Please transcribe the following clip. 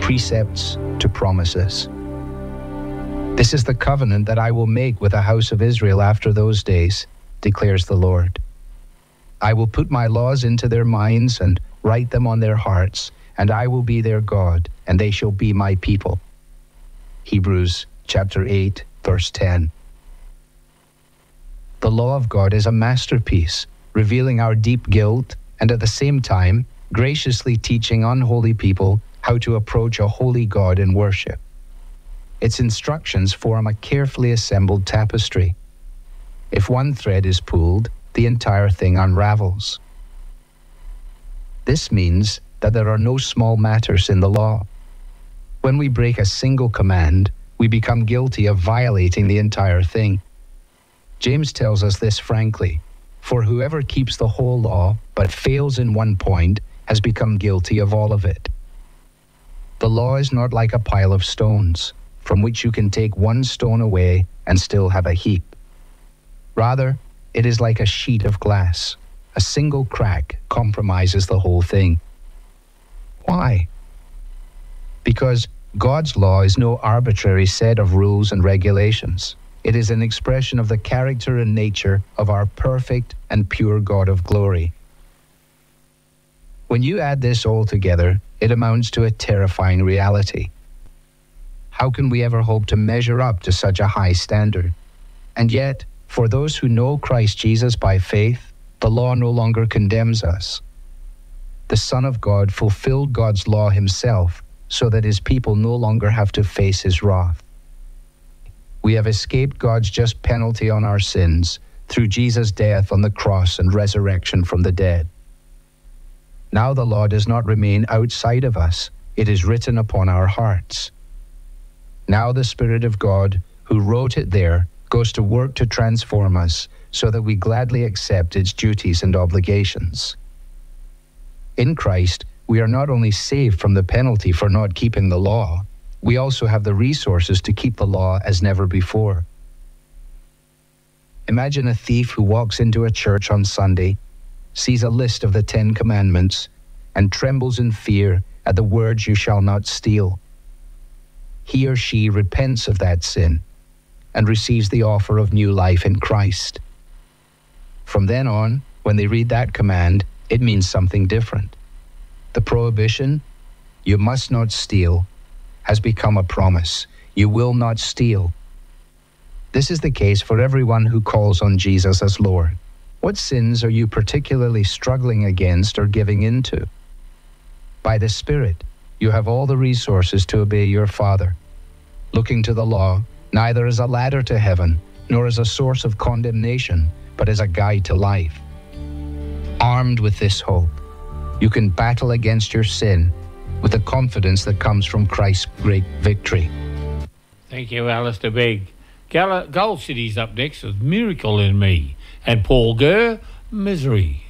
precepts to promises. This is the covenant that I will make with the house of Israel after those days, declares the Lord. I will put my laws into their minds and write them on their hearts, and I will be their God, and they shall be my people. Hebrews chapter 8, verse 10. The law of God is a masterpiece, revealing our deep guilt and at the same time graciously teaching unholy people how to approach a holy God in worship. Its instructions form a carefully assembled tapestry. If one thread is pulled, the entire thing unravels. This means that there are no small matters in the law. When we break a single command, we become guilty of violating the entire thing. James tells us this frankly, for whoever keeps the whole law but fails in one point has become guilty of all of it. The law is not like a pile of stones, from which you can take one stone away and still have a heap. Rather, it is like a sheet of glass. A single crack compromises the whole thing. Why? Because God's law is no arbitrary set of rules and regulations. It is an expression of the character and nature of our perfect and pure God of glory. When you add this all together, it amounts to a terrifying reality. How can we ever hope to measure up to such a high standard? And yet, for those who know Christ Jesus by faith, the law no longer condemns us. The Son of God fulfilled God's law himself so that his people no longer have to face his wrath. We have escaped God's just penalty on our sins through Jesus' death on the cross and resurrection from the dead. Now the law does not remain outside of us. It is written upon our hearts. Now the Spirit of God, who wrote it there, goes to work to transform us so that we gladly accept its duties and obligations. In Christ, we are not only saved from the penalty for not keeping the law, we also have the resources to keep the law as never before. Imagine a thief who walks into a church on Sunday, sees a list of the 10 Commandments, and trembles in fear at the words, "You shall not steal." He or she repents of that sin and receives the offer of new life in Christ. From then on, when they read that command, it means something different. The prohibition, "You must not steal," has become a promise. You will not steal. This is the case for everyone who calls on Jesus as Lord. What sins are you particularly struggling against or giving into? By the Spirit, you have all the resources to obey your Father. Looking to the law, neither as a ladder to heaven, nor as a source of condemnation, but as a guide to life. Armed with this hope, you can battle against your sin with the confidence that comes from Christ's great victory. Thank you, Alistair Begg. Gold City's up next with Miracle in Me, and Paul Gurr, Misery.